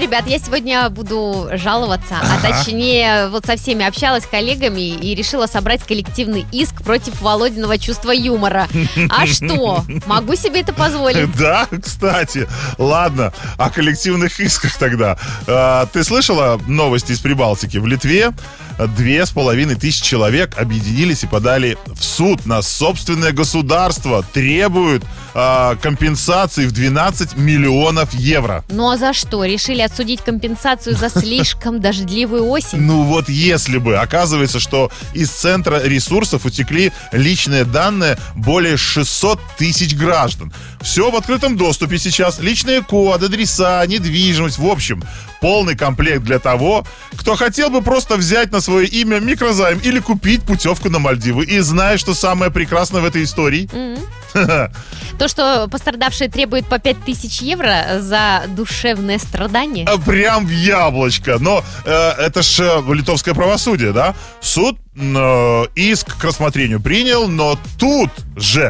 ребят, я сегодня буду жаловаться, а точнее вот со всеми общалась с коллегами и решила собрать коллективный иск против Володиного чувства юмора. А что? Могу себе это позволить? Да, кстати. Ладно, о коллективных исках тогда. Ты слышала новости из Прибалтики? В Литве 2500 человек объединились и подали в суд на собственное государство. Требуют компенсации в 12 миллионов евро. Ну а за что? Решили отсудить компенсацию за слишком дождливую осень? Ну вот если бы. Оказывается, что из центра ресурсов утекли личные данные более 600 тысяч граждан. Все в открытом доступе сейчас. Личные коды, адреса, недвижимость. В общем, полный комплект для того, кто хотел бы просто взять на свое имя микрозайм или купить путевку на Мальдивы. И знаешь, что самое прекрасное в этой истории? То, что пострадавшие требуют по 5000 евро за душевное страдание. Прям в яблочко. Но это ж литовское правосудие, да? Суд иск к рассмотрению принял, но тут же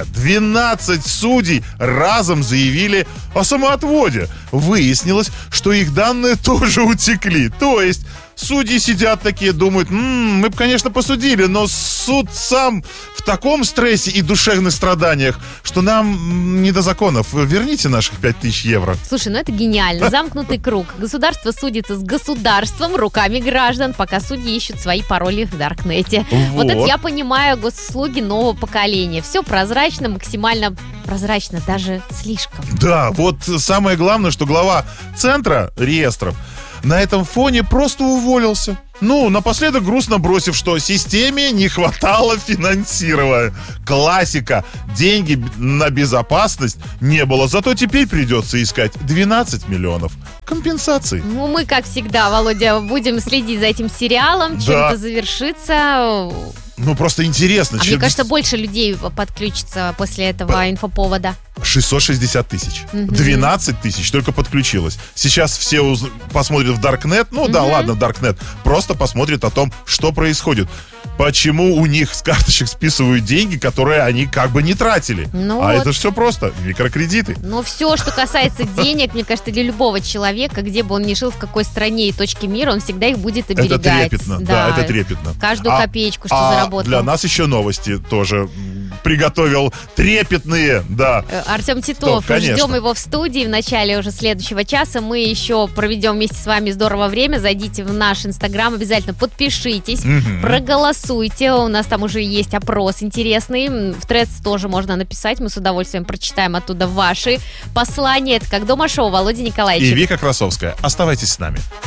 12 судей разом заявили о самоотводе. Выяснилось, что их данные тоже утекли. То есть судьи сидят такие, думают, мы бы, конечно, посудили, но суд сам в таком стрессе и душевных страданиях, что нам не до законов. Верните наших 5000 евро. Слушай, ну это гениально. Замкнутый круг. Государство судится с государством руками граждан, пока судьи ищут свои пароли в Даркнете. Вот это я понимаю госуслуги нового поколения. Все прозрачно, максимально прозрачно, даже слишком. Да, вот самое главное, что глава центра реестров на этом фоне просто уволился. Ну, напоследок грустно бросив, что системе не хватало финансирования. Классика. Деньги на безопасность не было. Зато теперь придется искать 12 миллионов компенсаций. Ну, мы, как всегда, Володя, будем следить за этим сериалом. Чем это завершится. Ну, просто интересно. Мне кажется, больше людей подключится после этого инфоповода. 660 тысяч. 12 тысяч только подключилось. Сейчас все посмотрят в Даркнет. Ну да, ладно, Даркнет. Просто посмотрят о том, что происходит. Почему у них с карточек списывают деньги, которые они как бы не тратили. Это же все просто. Микрокредиты. Но все, что касается денег, мне кажется, для любого человека, где бы он ни жил, в какой стране и точке мира, он всегда их будет оберегать. Это трепетно. Да, это трепетно. Каждую копеечку, что заработал. Для нас еще новости тоже приготовил трепетные, да. Артем Титов, ждем его в студии в начале уже следующего часа. Мы еще проведем вместе с вами здорово время. Зайдите в наш Инстаграм, обязательно подпишитесь, проголосуйте. У нас там уже есть опрос интересный. В Threads тоже можно написать. Мы с удовольствием прочитаем оттуда ваши послания. Это «Как дома» шоу. Володя Николаевич и Вика Красовская. Оставайтесь с нами.